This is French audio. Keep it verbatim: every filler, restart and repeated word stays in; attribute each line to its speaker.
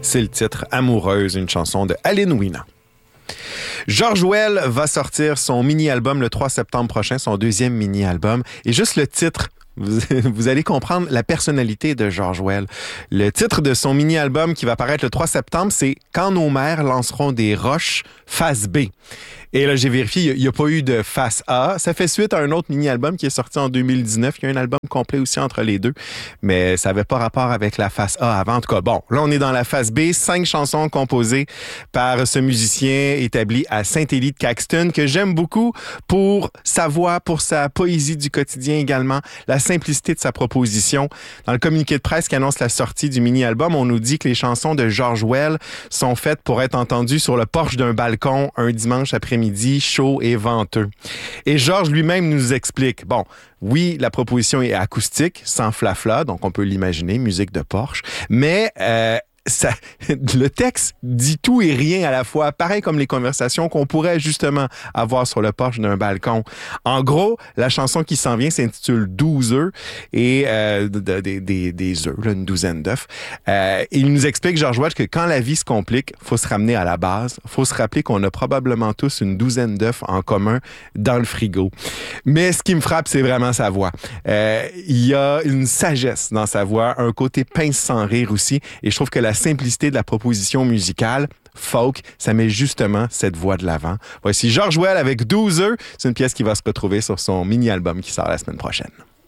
Speaker 1: C'est le titre Amoureuse, une chanson de Aline Ouinan. George Well va sortir son mini-album le trois septembre prochain, son deuxième mini-album. Et juste le titre, vous, vous allez comprendre la personnalité de George Well. Le titre de son mini-album qui va paraître le trois septembre, c'est « Quand nos mères lanceront des roches, face B ». Et là, j'ai vérifié, il n'y a, a pas eu de face A. Ça fait suite à un autre mini-album qui est sorti en deux mille dix-neuf. Il y a un album complet aussi entre les deux, mais ça n'avait pas rapport avec la face A avant. En tout cas, bon, là, on est dans la face B. Cinq chansons composées par ce musicien établi à Saint-Élie de Caxton, que j'aime beaucoup pour sa voix, pour sa poésie du quotidien également, la simplicité de sa proposition. Dans le communiqué de presse qui annonce la sortie du mini-album, on nous dit que les chansons de George Well sont faites pour être entendues sur le porche d'un balcon un dimanche après-midi midi, chaud et venteux. Et Georges lui-même nous explique, bon, oui, la proposition est acoustique, sans flafla, donc on peut l'imaginer, musique de Porsche, mais euh, ça, le texte dit tout et rien à la fois, pareil comme les conversations qu'on pourrait justement avoir sur le porche d'un balcon. En gros, la chanson qui s'en vient s'intitule douze œufs et euh, de, de, des, des œufs, là, une douzaine d'œufs. Euh, il nous explique, George Well, que quand la vie se complique, faut se ramener à la base. Faut se rappeler qu'on a probablement tous une douzaine d'œufs en commun dans le frigo. Mais ce qui me frappe, c'est vraiment sa voix. Euh, il y a une sagesse dans sa voix, un côté pince sans rire aussi, et je trouve que la simplicité de la proposition musicale, folk, ça met justement cette voix de l'avant. Voici George Well avec douze œufs. C'est une pièce qui va se retrouver sur son mini-album qui sort la semaine prochaine.